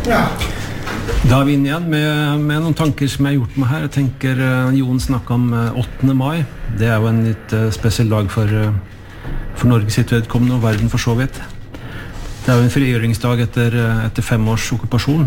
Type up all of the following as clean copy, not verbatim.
Da vi inn igjen med noen tanker som jeg har gjort meg her. Jeg tenker Jon snakket om 8. mai. Det jo en litt spesiell dag for Norge sitt vedkommende og verden for så vidt. Det jo en frigjøringsdag etter 5 års okkupasjon,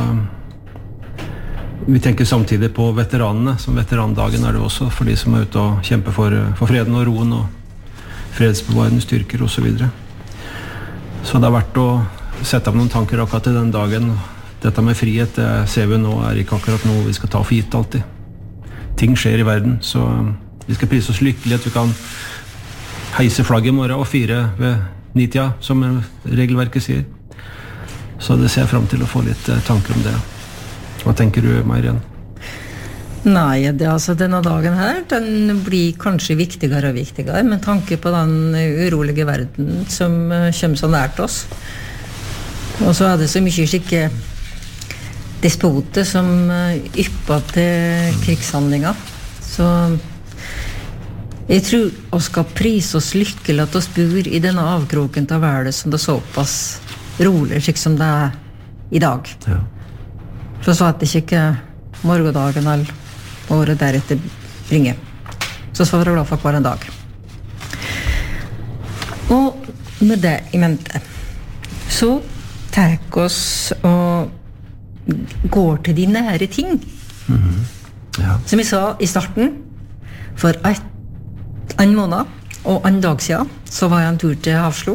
og vi tenker samtidig på veteranene. Som veterandagen det også for de som ute og kjemper for freden og roen og fredsbevarende styrker og så videre. Så det har vært å sette av noen tanker akkurat til den dagen. Dette med frihet, det ser vi nå, ikke akkurat noe vi skal ta for gitt alltid. Ting skjer i verden, så vi skal prise oss lykkelig at vi kan heise flagget i morgen og fire ved 9-tida, som regelverket sier. Så det ser jeg frem til å få litt tanker om det. Hva tenker du, Marianne? Nei, denne dagen her, den blir kanskje viktigere og viktigere, med tanke på den urolige verden som kommer så nært oss. Og så det så mye skikke despoter som ypper til krigshandlinger. Så jeg tror vi skal prise oss lykkelig at vi bor i denne avkroken av verden som det såpass rolig, slik som det i dag. Ja. For så at det ikke morgendagen eller året deretter bringer. Så skal vi være glad for hver en dag. Og med det i mente, så tar oss og går til de nære ting. Ja. Som jeg sa i starten, for en måned og en dag siden, så var jeg en tur til Hafslo.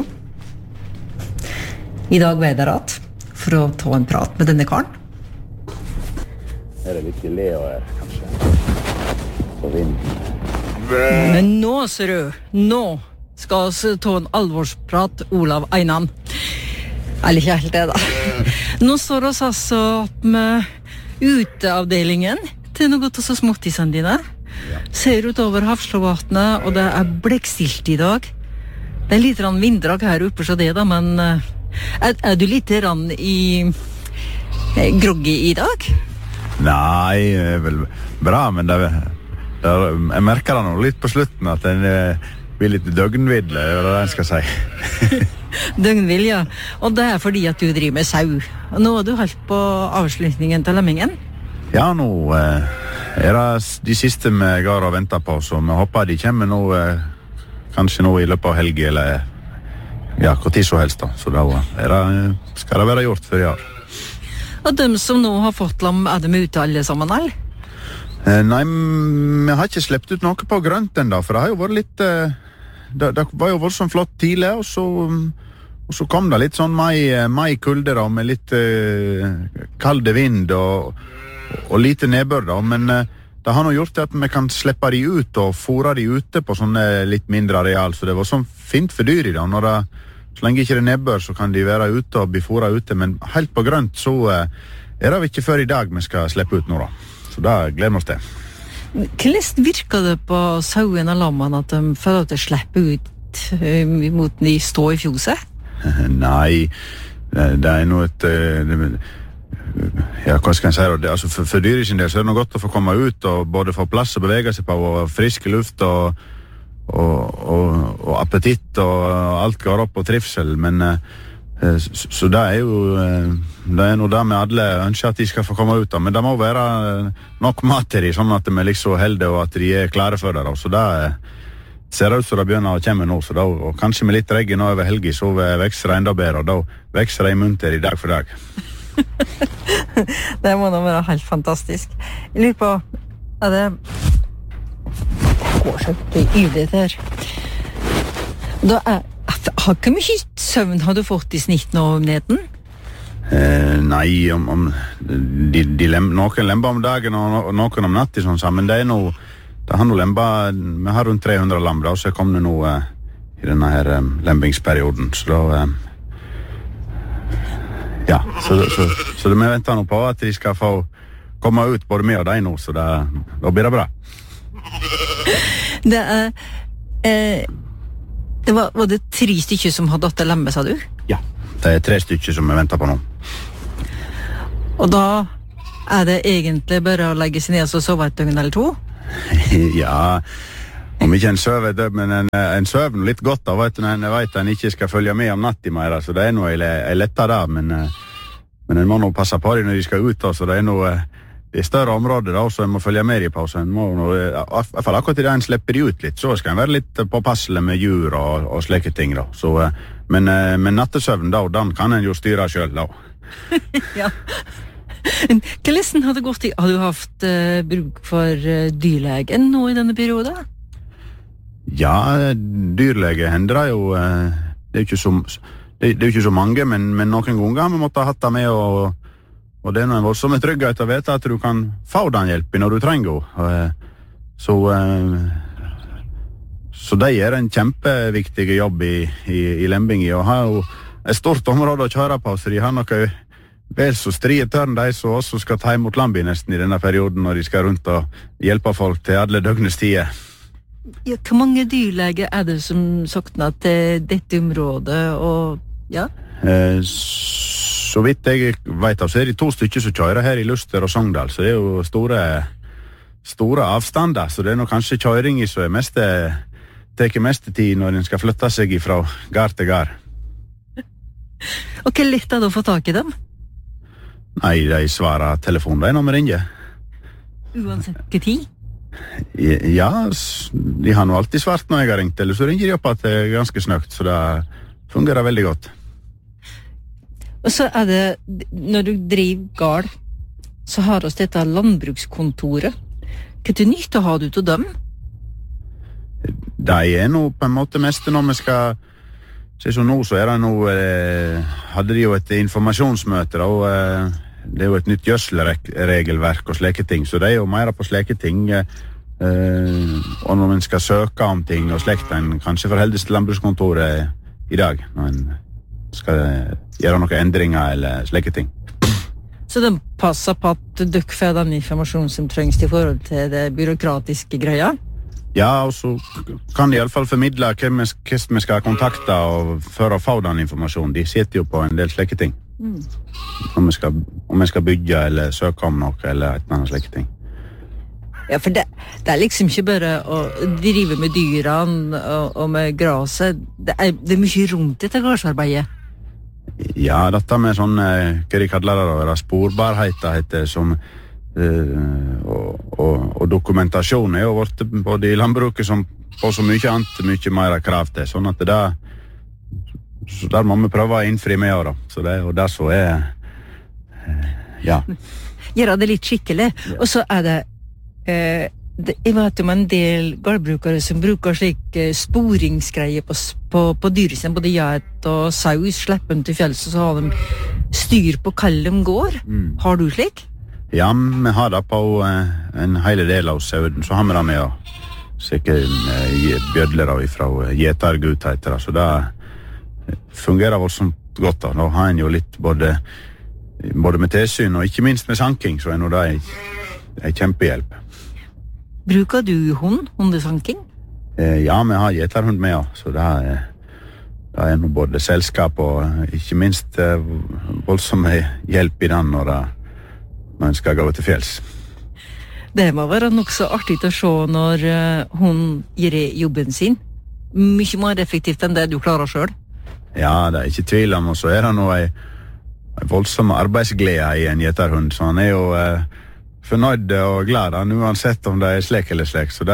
I dag var jeg der at, for å ta en prat med denne karen. Det litt Leo her, kanskje. På vinden. Men nå, ser du, nå skal vi ta en alvorsprat, Olav Einan. Eller ikke helt det da. Nå står vi altså med uteavdelingen til noe av så småttisene dine. Ser utover Hafslovatnet, og det blekkstilt i dag. Det litt vinddrag her oppe, så det da, men du litt groggy i dag? Nei, vel bra, men jeg merker det nå litt på slutten at den blir litt døgnvidle, det det jeg skal si. Døgnvill, ja. Og det fordi at du driver med sau. Og nå du holdt på avslutningen til lemmingen? Ja, nå det de siste vi går og venter på, så vi håper de kommer nå, kanskje nå i løpet av helg, eller ja, hvor tid så helst da. Så da skal det være gjort før i år. Og dem som nå har fått lam, de ute alle sammen, eller? Nei, vi har ikke slept ut noe på grønt enda, for det har jo vært litt det var jo voldsomt flott tidlig, og så kom det litt sånn mai-kulde da, med litt kalde vind og lite nedbør da, men det har nå gjort at vi kan slippe de ut og fôre de ute på sånne litt mindre areal, så det var sånn fint for dyr i da. Så lenge ikke det nedbør, så kan de være ute og bli fôret ute, men helt på grønt så det ikke før i dag vi skal slippe ut nå da. Så da gleder vi oss til. Hvordan virker det på sauen og lammene at de føler at de slipper ut mot de står i fjoset? Nei, det noe ja, hva skal jeg si da? Altså for dyr sin del så det noe godt å få komme ut og både få plass å bevege seg på og frisk luft og appetitt og alt går opp og trivsel, men så det jo det noe der vi alle ønsker at de skal få komme ut av, men det må være nok mat til de, sånn at vi liksom heldige og at de klare for det da. Så det ser ut som det begynner å komme nå, så da, og kanskje med litt regn over helgen så vekster det enda bedre, og da vekster det i munter i dag for dag. Det må da være helt fantastisk. Jeg lurer på, det går så yvdig her. Da har ikke mye søvn har du fått i snitt nå om neden? Nei, noen lemper om dagen og noen om natt sånn sammen. Det noe, det har noe lemper, vi har rundt 300 lamper, og så kom det noe i denne her lempingsperioden, så da ja, så vi venter nå på at de skal få komme ut både med og deg nå, så da blir det bra. Det var det 3 stykker som hadde 8 lemmer, sa du? Ja, det 3 stykker som vi venter på nå. Og da det egentlig bare å legge seg ned og sove et døgn eller 2? Ja, om ikke en søver, men en søver litt godt da, vet du, når en vet at en ikke skal følge med om natt i mer, så det noe jeg letter da, men Men en må nå passe på dem når de skal ut, så det det større områder da, så en må følge med i pausen. En må nå, i hvert fall akkurat i det en slipper de ut litt, så skal en være litt påpasselig med djur og slike ting da. Så, men nattesøvn da, den kan en jo styre selv da. Ja. Hvordan har det gått? Har du haft bruk for dyrlegen nå i denne perioden? Ja, dyrlege hender det jo, det er jo ikke så mange, men noen ganger har vi måttet ha hatt det med og det er en voldsom trygghet å vite at du kan få den hjelpen når du trenger den. Så de gjør en kjempeviktig jobb i Lembingi, og har jo et stort område å kjøre på, så de har noe vel så strie tørn, de som også skal ta imot Lambi nesten i denne perioden, når de skal rundt og hjelpe folk til alle døgnets tider. Ja, hvor mange dyrleger er det som sokner til dette området, og ja? Så vidt jeg vet av, så det 2 stykker som kjører her i Luster og Sogndal, så det er jo store avstander, så det er nok kanskje kjøring som teker mest tid når den skal flytte seg fra gard til gard. Og hvor lett er det å få tak i dem? Nei, de svarer telefonen når vi ringer. Uansett hva tid? Ja, de har nå alltid svart når jeg har ringt, eller så ringer de opp at det er ganske snøkt, så det fungerer veldig godt. Og så er det, når du driver gard, så har oss dette landbrukskontoret. Hva til nytte har du til dem? Det er nå på en måte mest når vi skal se så nå, så er det nå hadde de jo et informasjonsmøte og det er jo et nytt gjødselregelverk og slike ting, så det er jo mer på slike ting og når man skal søke om ting og slekt, en kanskje forholdes til landbrukskontoret i dag når en skal gjøre noen endringer eller slike ting. Så de passer på at dere får den informasjonen som trengs i forhold til det byråkratiske greia? Ja, og så kan de i alle fall formidle hvem vi skal kontakte og for å få den informasjonen. De sitter jo på en del slike ting. Om vi skal bygge eller søke om noe eller et eller annet slike ting. Ja, for det er liksom ikke bare å drive med dyrene og med graset. Det er mye rundt dette gardsarbeidet. Ja, dette med sånn, hva de kaller det, sporbarhet heter som, og dokumentasjon er jo vårt både i landbruket som på så mye annet, mye mer krav til, sånn at så der må vi prøve å innfri med da. Så det er jo det som ja. Gjøre det litt skikkelig, ja. Og så er det jeg vet om en del gårdbrukere som bruker slik sporingsgreier på dyr sin, både geit og saus, slipper dem til fjells, og så har de styr på hva de går. Har du slik? Ja, vi har det på en hele del av sauden, så har vi det med å sikkert bjødler fra gjetergut heter det, så det fungerer voldsomt godt da. Nå har en jo litt både med tilsyn og ikke minst med sanking, så er nå det en kjempehjelp. Bruker du hundesanking? Ja, vi har gjeterhund med, så det er noe både selskap og ikke minst voldsom hjelp i den når en skal gå til fjells. Det må være nok så artig å se når hun gjør jobben sin. Mye mer effektivt enn det du klarer selv. Ja, det er ikke tvil om, og så er det noe en voldsom arbeidsglede i en gjeterhund, så han er jo fornøyd og glad han uansett om det er slek eller slek, så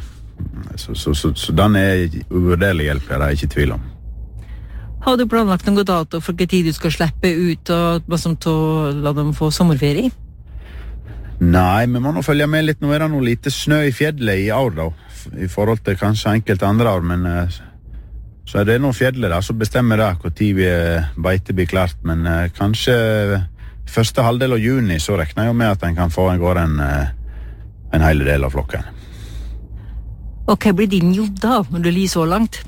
den er uvurderlig hjelp, det er ikke tvil om. Har du planlagt noen dato for hva tid du skal slippe ut og la dem få sommerferie? Nei, vi må nå følge med litt. Nå er det noe lite snø i fjellet i år da, i forhold til kanskje enkelte andre år, men så er det noen fjellet da, så bestemmer det hvor tid beite blir klart, men kanskje første halvdel av juni så regner jeg med at en kan få en hele del av flokken. Og hva blir din jobb da, når du lir så langt?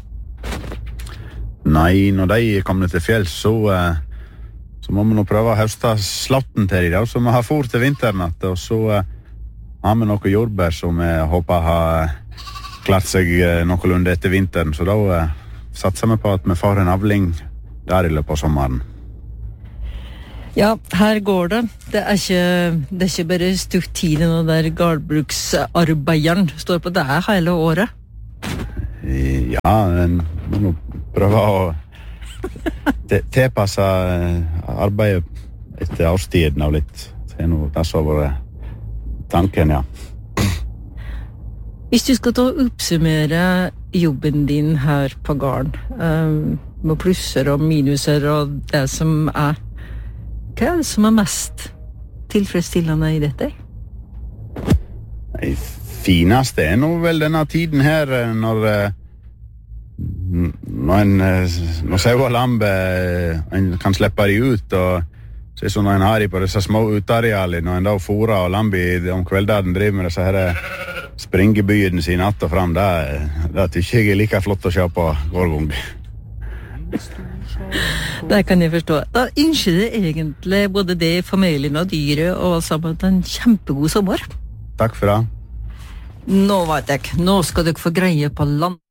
Nei, når de kommer til fjells, så må vi nå prøve å høste slotten til dem, så vi har fôr til vinteren, og så har vi noe jordbær som vi håper har klart seg noenlunde etter vinteren, så da satser vi på at vi får en avling der i løpet av sommeren. Ja, her går det. Det er ikke bare stutt tid når der gårdbruksarbeideren står på det hele året. Ja, en må prøve å tilpasse arbeidet etter årstiden av litt. Det noe det som har vært tanken, ja. Hvis du skal ta og oppsummere jobben din her på gården, med plusser og minuser og det som hva det som mest tilfredsstillende i dette? Det fineste nå vel denne tiden her, når sau og lampe en kan slippe de ut, og så er når en har de på disse små utarealene, når en da fôrer og lampe om kvelden driver med disse her springebyen sine att og fram, det tykker jeg like flott å se på hver gang. Det kan jeg forstå. Da ønsker jeg egentlig både det, familien og dyret, og sammen en kjempegod sommer. Takk for det. Nå vet jeg, nå skal dere få greie på land.